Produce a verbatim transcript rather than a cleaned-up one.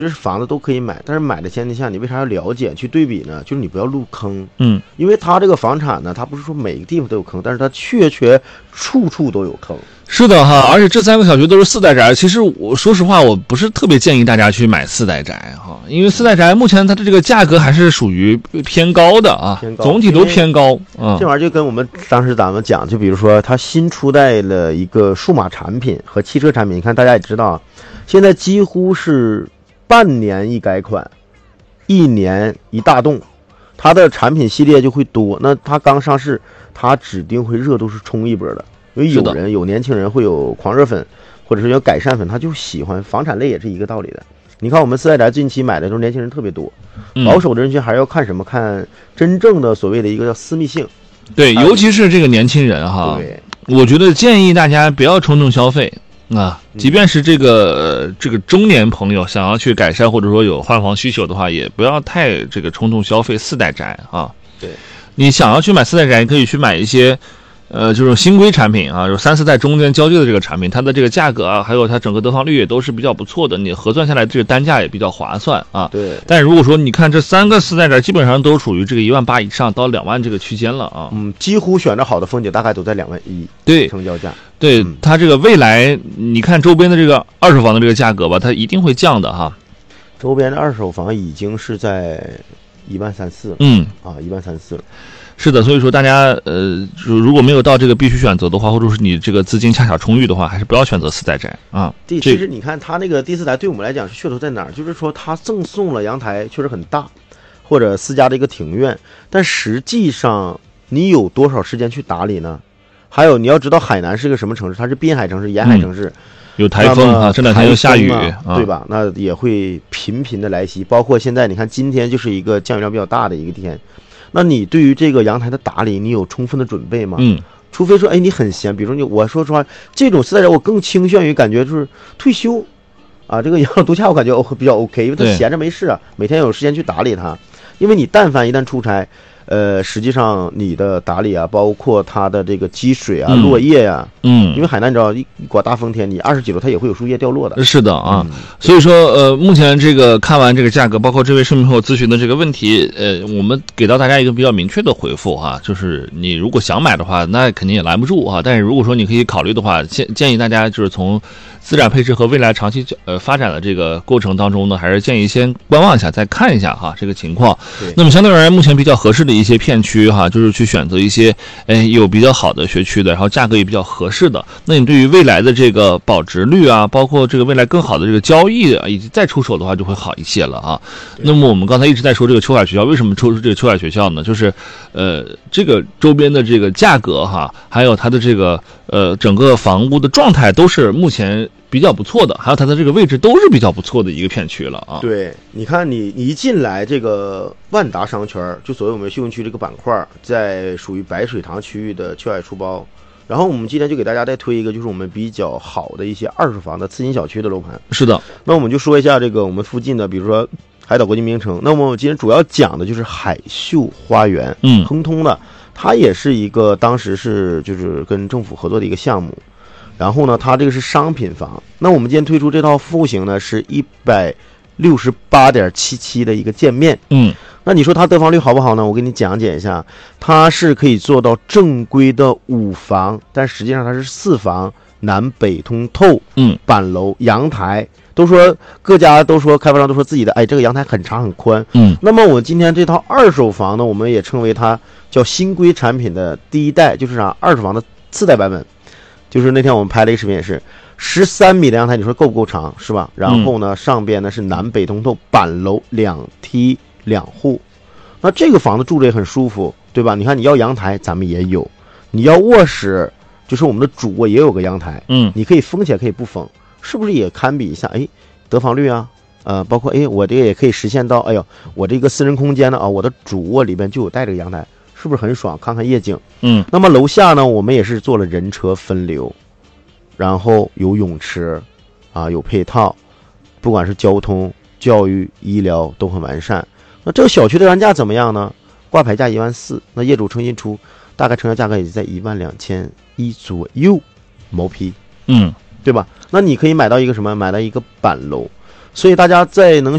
这是房子都可以买，但是买的前提下，你为啥要了解去对比呢？就是你不要入坑， 嗯， 因为它这个房产呢，它不是说每个地方都有坑，但是它确确处处都有坑。 是的哈，而且这三个小区都是四代宅。其实我说实话，我不是特别建议大家去买四代宅哈，因为四代宅目前它的这个价格还是属于偏高的啊， 偏高总体都偏高啊。 这玩意儿就跟我们当时咱们讲，就比如说它新出代了一个数码产品和汽车产品，你看大家也知道，现在几乎是半年一改款，一年一大动，它的产品系列就会多。那它刚上市，它指定会热度是冲一波的。因为有人有年轻人会有狂热粉，或者是有改善粉，他就喜欢房产类，也是一个道理的。你看我们四代宅近期买的时候，年轻人特别多，保守的人群还是要看什么？看真正的所谓的一个叫私密性。 对，尤其是这个年轻人哈，对，我觉得建议大家不要冲动消费啊。即便是这个、呃、这个中年朋友想要去改善或者说有换房需求的话，也不要太这个冲动消费四代宅啊。 对， 你想要去买四代宅，可以去买一些。呃，这种新规产品啊，有三四代中间交界的这个产品，它的这个价格啊，还有它整个得房率也都是比较不错的，你核算下来这个单价也比较划算啊。 对。 但如果说你看这三个四代宅，基本上都属于这个一万八以上到两万这个区间了啊。 嗯，几乎选择好的风景大概都在两万一。 对， 成交价。 对、嗯、它这个未来，你看周边的这个二手房的这个价格吧，它一定会降的哈。 周边的二手房已经是在一万三四了。 嗯。 啊，一万三四了。 是的，所以说大家呃，如果没有到这个必须选择的话，或者是你这个资金恰巧充裕的话，还是不要选择四代宅啊。 对，其实你看它那个第四代对我们来讲是噱头在哪儿？就是说它赠送了阳台确实很大，或者私家的一个庭院，但实际上你有多少时间去打理呢？还有你要知道海南是个什么城市？它是滨海城市、沿海城市， 嗯、有台风啊，这两天又下雨、 啊，对吧？那也会频频的来袭，包括现在你看今天就是一个降雨量比较大的一个天。那你对于这个阳台的打理，你有充分的准备吗？ 嗯， 除非说，哎，你很闲，比如说你，我说实话，这种四代人我更倾向于感觉就是退休，啊，这个养老度假我感觉比较 OK， 因为他闲着没事啊，每天有时间去打理它。因为你但凡一旦出差，呃，实际上你的打理啊，包括它的这个积水啊、嗯、落叶呀、啊， 嗯， 因为海南你知道一刮大风天，你二十几楼它也会有树叶掉落的。 是的啊， 嗯、 所以说呃，目前这个看完这个价格，包括这位市民朋友咨询的这个问题，呃，我们给到大家一个比较明确的回复哈、啊，就是你如果想买的话，那肯定也拦不住啊。但是如果说你可以考虑的话，建建议大家就是从资产配置和未来长期呃发展的这个过程当中呢，还是建议先观望一下，再看一下哈这个情况。那么相对而言，目前比较合适的一些片区哈，就是去选择一些哎有比较好的学区的，然后价格也比较合适的。那你对于未来的这个保值率啊，包括这个未来更好的这个交易啊，以及再出手的话，就会好一些了啊。那么我们刚才一直在说这个秋海学校，为什么抽出这个秋海学校呢？就是呃这个周边的这个价格哈，还有它的这个呃整个房屋的状态都是目前比较不错的，还有它的这个位置都是比较不错的一个片区了啊。 对，你看你你一进来这个万达商圈，就所谓我们秀云区这个板块，在属于白水塘区域的秋海书包。然后我们今天就给大家再推一个，就是我们比较好的一些二手房的次新小区的楼盘。 是的， 那我们就说一下这个我们附近的，比如说海岛国际名城。那么我今天主要讲的就是海秀花园， 嗯， 亨通的，它也是一个当时是就是跟政府合作的一个项目。然后呢，它这个是商品房。那我们今天推出这套户型呢，是一百六十八点七七的一个建面。 嗯。 那你说它得房率好不好呢？我给你讲解一下，它是可以做到正规的五房，但实际上它是四房，南北通透， 嗯， 板楼阳台，都说各家都说开发商都说自己的，哎，这个阳台很长很宽， 嗯。 那么我今天这套二手房呢，我们也称为它叫新规产品的第一代，就是啥二手房的次代版本，就是那天我们拍了一个视频也是。十三米的阳台，你说够不够长，是吧？然后呢，上边呢是南北通透，板楼两梯两户，那这个房子住着也很舒服，对吧？你看你要阳台，咱们也有；你要卧室，就是我们的主卧也有个阳台， 嗯， 你可以封起来，可以不封，是不是也堪比一下？哎，得房率啊，呃，包括哎，我这个也可以实现到，哎呦，我这个私人空间呢啊，我的主卧里边就有带这个阳台，是不是很爽？看看夜景， 嗯。 那么楼下呢，我们也是做了人车分流。然后有泳池，啊，有配套，不管是交通、教育、医疗都很完善。那这个小区的单价怎么样呢？挂牌价一万四，那业主诚心出，大概成交价格也在一万两千一左右，毛坯， 嗯， 对吧？那你可以买到一个什么？买到一个板楼。所以大家在能